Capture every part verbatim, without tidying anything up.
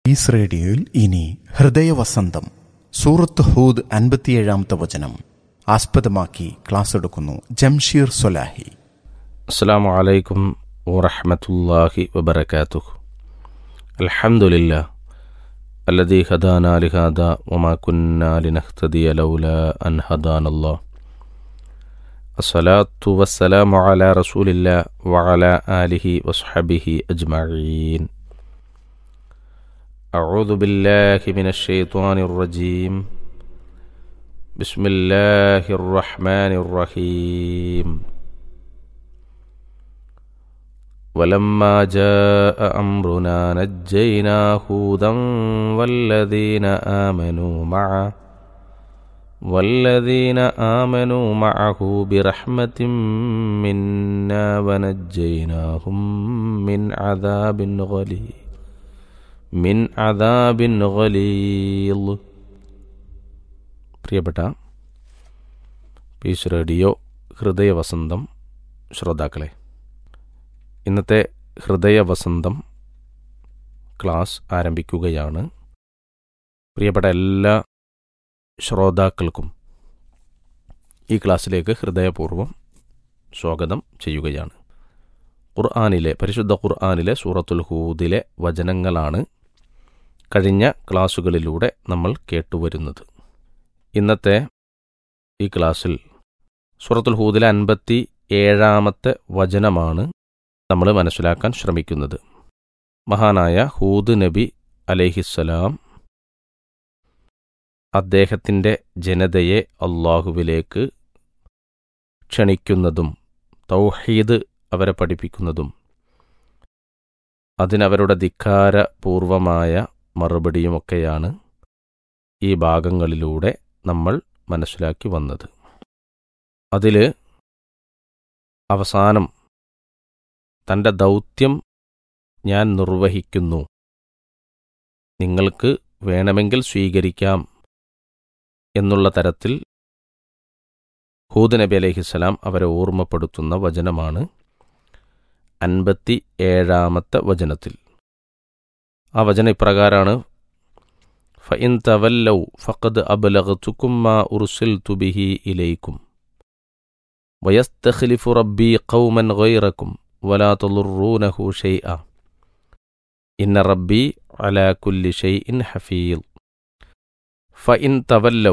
Piece റേഡിയോയിൽ ഇനി ഹൃദയവസന്തം സൂറത്ത് ഹൂദ് അൻപത്തിയേഴാമത്തെ വചനം ആസ്പദമാക്കി ക്ലാസ് എടുക്കുന്നു ജംഷീർ സൊലാഹി. അസ്സലാമു അലൈക്കും വറഹ്മത്തുള്ളാഹി വബറകാതുഹു. അൽഹംദുലില്ലാഹ് അല്ലദീ ഹദാനാ ലിഹാദാ വമാ കുന്നാ ലിനഹ്തദിയ ലൗലാ അൻ ഹദാനല്ലാഹ്. അസ്സലാത്തു വസ്സലാമു അലാ റസൂലില്ലാഹ് വഅലാ ആലിഹി വസ്ഹബിഹി അജ്മഈൻ. അഊദു ബില്ലാഹി മിനശ് ശൈത്വാനിർ റജീം. ബിസ്മില്ലാഹിർ റഹ്മാനിർ റഹീം. വലമ്മാ ജാഅ അംറുനാ നജ്ജയ്നാ ഹൂദൻ വല്ലദീന ആമനൂ മഅ വല്ലദീന ആമനൂ മഅഹു ബിറഹ്മത്തിൻ മിന്നാ വനജ്ജയ്നാഹും മിൻ അദാബിൻ ഗലീദ് മിൻ അദാബിൻ ഗലീദ്. പ്രിയപ്പെട്ട പീസ് റേഡിയോ ഹൃദയവസന്തം ശ്രോതാക്കളെ, ഇന്നത്തെ ഹൃദയവസന്തം ക്ലാസ് ആരംഭിക്കുകയാണ്. പ്രിയപ്പെട്ട എല്ലാ ശ്രോതാക്കൾക്കും ഈ ക്ലാസ്സിലേക്ക് ഹൃദയപൂർവ്വം സ്വാഗതം ചെയ്യുകയാണ്. ഖുർആനിലെ പരിശുദ്ധ ഖുർആനിലെ സൂറത്തുൽ ഹൂദിലെ വചനങ്ങളാണ് കഴിഞ്ഞ ക്ലാസ്സുകളിലൂടെ നമ്മൾ കേട്ടുവരുന്നത്. ഇന്നത്തെ ഈ ക്ലാസ്സിൽ സൂറത്തുൽ ഹൂദിലെ അൻപത്തി ഏഴാമത്തെ വചനമാണ് നമ്മൾ മനസ്സിലാക്കാൻ ശ്രമിക്കുന്നത്. മഹാനായ ഹൂദ് നബി അലൈഹിസ്സലാം അദ്ദേഹത്തിൻ്റെ ജനതയെ അള്ളാഹുവിലേക്ക് ക്ഷണിക്കുന്നതും തൗഹീദ് അവരെ പഠിപ്പിക്കുന്നതും അതിനവരുടെ ധിക്കാരപൂർവമായ മറുപടിയുമൊക്കെയാണ് ഈ ഭാഗങ്ങളിലൂടെ നമ്മൾ മനസ്സിലാക്കി വന്നത്. അതിൽ അവസാനം തൻ്റെ ദൗത്യം ഞാൻ നിർവഹിക്കുന്നു, നിങ്ങൾക്ക് വേണമെങ്കിൽ സ്വീകരിക്കാം എന്നുള്ള തരത്തിൽ ഹൂദ് നബി അലൈഹിസ്സലാം അവരെ ഓർമ്മപ്പെടുത്തുന്ന വചനമാണ് അൻപത്തി ഏഴാമത്തെ വചനത്തിൽ. ആ വചനം ഇപ്രകാരമാണ്: ഫഇൻ തവല്ലൗ ഫഖദ് അബ്ലഗ്തുകും മാ ഉർസിൽതു ബിഹി ഇലൈക്കും വയസ്തഖ്ലിഫു റബ്ബി ഖൗമൻ ഗൈറക്കും വലാ തളുറൂനഹു ഷൈഅ ഇന്ന റബ്ബി അലാ കുല്ലി ഷൈഇൻ ഹഫീദ്. ഫഇൻ തവല്ലൗ,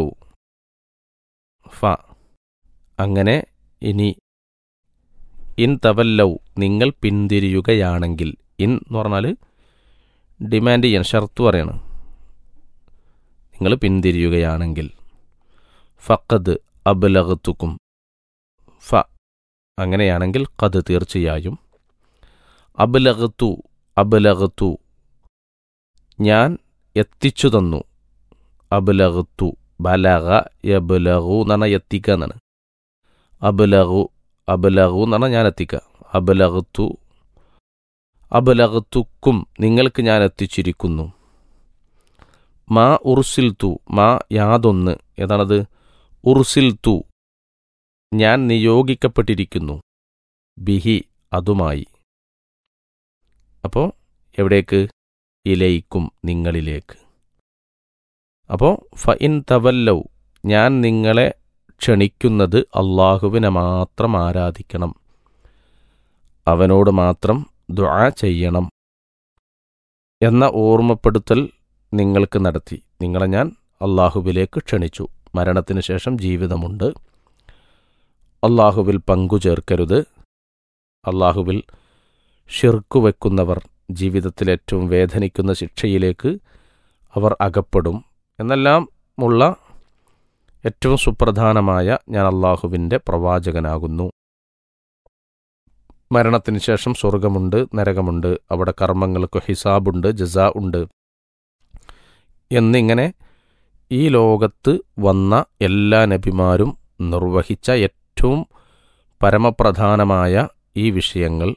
ഫ അങ്ങനെ ഇനി, ഇൻ തവല്ലൗ നിങ്ങൾ പിന്തിരിയുകയാണെങ്കിൽ, ഇൻ എന്ന് പറഞ്ഞാൽ ഡിമാൻഡ് ചെയ്യാൻ, ഷർത്ത് പറയാണ്, നിങ്ങൾ പിന്തിരിയുകയാണെങ്കിൽ, ഫഖദ് അബ്ലഗ്തുക്കും, ഫ അങ്ങനെയാണെങ്കിൽ ഖദ് തീർച്ചയായും, അബ്ലഗ്തു അബ്ലഗ്തു ഞാൻ എത്തിച്ചു തന്നു, അബ്ലഗ്തു ബലഗ യബ്ലഗു എന്ന് പറഞ്ഞാൽ എത്തിക്കുക എന്നാണ്. അബ്ലഗു അബ്ലഗു എന്ന് പറഞ്ഞാൽ ഞാൻ എത്തിക്കുക. അബ്ലഗ്തു അബ്ലഗ്തുക്കും നിങ്ങൾക്ക് ഞാൻ എത്തിച്ചിരിക്കുന്നു. മാ ഉർസിൽതു, മാ യാതൊന്ന്, ഏതാണത്? ഉർസിൽതു ഞാൻ നിയോഗിക്കപ്പെട്ടിരിക്കുന്നു, ബിഹി അതുമായി. അപ്പോൾ എവിടേക്ക്? ഇലൈക്കും നിങ്ങളിലേക്ക്. അപ്പോൾ ഫഇൻ തവല്ലൗ ഞാൻ നിങ്ങളെ ക്ഷണിക്കുന്നത് അള്ളാഹുവിനെ മാത്രം ആരാധിക്കണം, അവനോട് മാത്രം ദുആ ചെയ്യണം എന്ന ഓർമ്മപ്പെടുത്തൽ നിങ്ങൾക്ക് നടത്തി. നിങ്ങളെ ഞാൻ അള്ളാഹുവിലേക്ക് ക്ഷണിച്ചു. മരണത്തിന് ശേഷം ജീവിതമുണ്ട്, അള്ളാഹുവിൽ പങ്കുചേർക്കരുത്, അള്ളാഹുവിൽ ഷിർക്ക് വെക്കുന്നവർ ജീവിതത്തിൽ ഏറ്റവും വേദനിക്കുന്ന ശിക്ഷയിലേക്ക് അവർ അകപ്പെടും എന്നെല്ലാം ഉള്ള ഏറ്റവും സുപ്രധാനമായ ഞാൻ അള്ളാഹുവിൻ്റെ പ്രവാചകനാകുന്നു, മരണത്തിന് ശേഷം സ്വർഗമുണ്ട്, നരകമുണ്ട്, അവിടെ കർമ്മങ്ങൾക്ക് ഹിസാബുണ്ട്, ജസാ ഉണ്ട് എന്നിങ്ങനെ ഈ ലോകത്ത് വന്ന എല്ലാ നബിമാരും നിർവഹിച്ച ഏറ്റവും പരമപ്രധാനമായ ഈ വിഷയങ്ങൾ